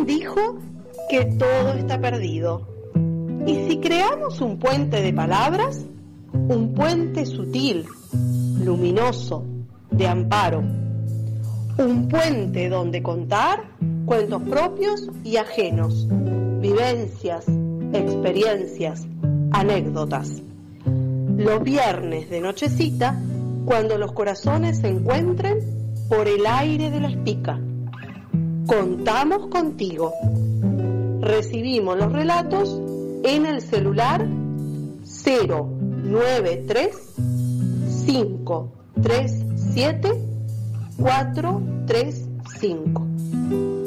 ¿Quién dijo que todo está perdido? ¿Y si creamos un puente de palabras? Un puente sutil, luminoso, de amparo. Un puente donde contar cuentos propios y ajenos, vivencias, experiencias, anécdotas. Los viernes de nochecita, cuando los corazones se encuentren por el aire de la espica. Contamos contigo. Recibimos los relatos en el celular 093 537 435.